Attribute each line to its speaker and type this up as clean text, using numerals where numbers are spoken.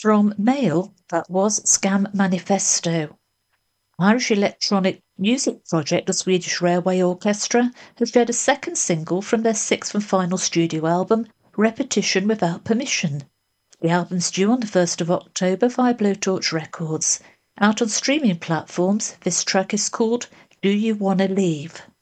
Speaker 1: From Mail, that was Scam Manifesto. Irish electronic music project, the Swedish Railway Orchestra, has shared a second single from their sixth and final studio album, Repetition Without Permission. The album's due on the 1st of October via Blowtorch Records. Out on streaming platforms, this track is called Do You Wanna Leave?